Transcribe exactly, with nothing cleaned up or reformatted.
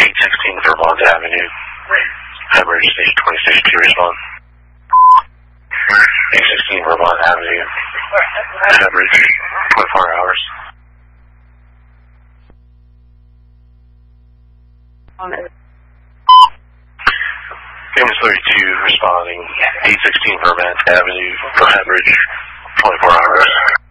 eight sixteen Vermont Avenue. Hemorrhage Station twenty, Station two, respond. eight sixteen Vermont Avenue. Hemorrhage, twenty-four hours. Famous thirty-two responding, eight sixteen Vermont Avenue for hemorrhage, twenty-four hours.